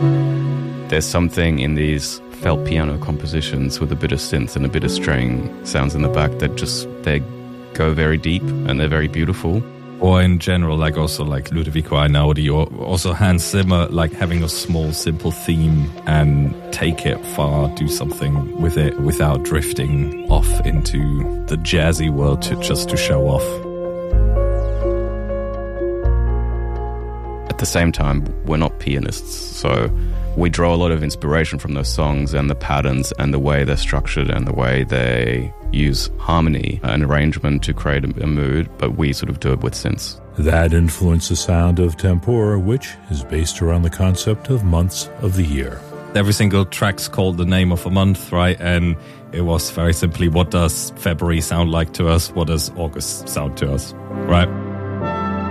There's something in these felt piano compositions with a bit of synth and a bit of string sounds in the back that they go very deep and they're very beautiful. Or in general, like also like Ludovico Einaudi or also Hans Zimmer, like having a small, simple theme and take it far, do something with it without drifting off into the jazzy world just to show off. At the same time, we're not pianists, so we draw a lot of inspiration from those songs and the patterns and the way they're structured and the way they use harmony and arrangement to create a mood, but we sort of do it with synths. That influenced the sound of Tempora, which is based around the concept of months of the year. Every single track's called the name of a month, right? And it was very simply, what does February sound like to us? What does August sound to us, right?